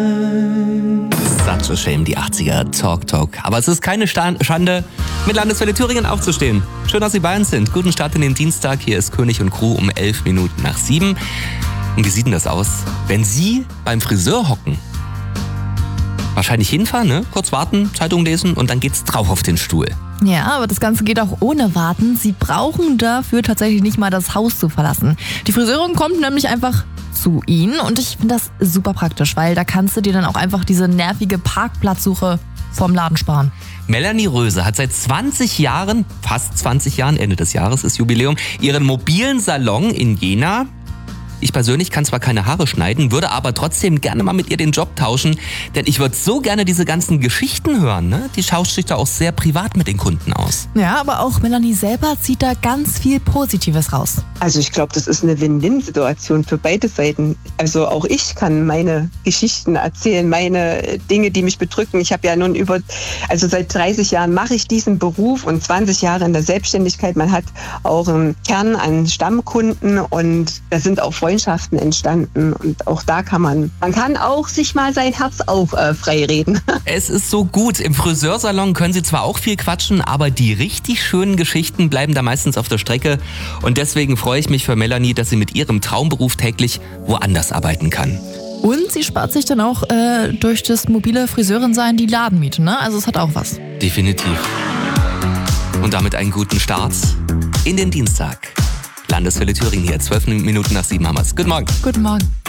Such a shame, die 80er Talk. Aber es ist keine Schande, mit Landeswelle Thüringen aufzustehen. Schön, dass Sie bei uns sind. Guten Start in den Dienstag. Hier ist König und Crew um 11 Minuten nach 7. Und wie sieht denn das aus, wenn Sie beim Friseur hocken? Wahrscheinlich hinfahren, ne? Kurz warten, Zeitung lesen und dann geht's drauf auf den Stuhl. Ja, aber das Ganze geht auch ohne Warten. Sie brauchen dafür tatsächlich nicht mal das Haus zu verlassen. Die Friseurin kommt nämlich einfach zu Ihnen und ich finde das super praktisch, weil da kannst du dir dann auch einfach diese nervige Parkplatzsuche vom Laden sparen. Melanie Röse hat seit 20 Jahren, fast 20 Jahren, Ende des Jahres ist Jubiläum, ihren mobilen Salon in Jena. Ich persönlich kann zwar keine Haare schneiden, würde aber trotzdem gerne mal mit ihr den Job tauschen, denn ich würde so gerne diese ganzen Geschichten hören. Ne? Die tauscht sich da auch sehr privat mit den Kunden aus. Ja, aber auch Melanie selber zieht da ganz viel Positives raus. Also ich glaube, das ist eine Win-Win-Situation für beide Seiten. Also auch ich kann meine Geschichten erzählen, meine Dinge, die mich bedrücken. Ich habe ja nun seit 30 Jahren mache ich diesen Beruf und 20 Jahre in der Selbstständigkeit. Man hat auch einen Kern an Stammkunden und da sind auch Freundschaften entstanden und auch da kann man kann auch sich mal sein Herz frei reden. Es ist so gut. Im Friseursalon können Sie zwar auch viel quatschen, aber die richtig schönen Geschichten bleiben da meistens auf der Strecke und deswegen freue ich mich für Melanie, dass sie mit ihrem Traumberuf täglich woanders arbeiten kann. Und sie spart sich dann auch durch das mobile Friseurin-Sein die Ladenmiete, ne? Also es hat auch was. Definitiv. Und damit einen guten Start in den Dienstag. Landeswelle Thüringen hier, 12 Minuten nach 7 haben wir's. Guten Morgen. Guten Morgen.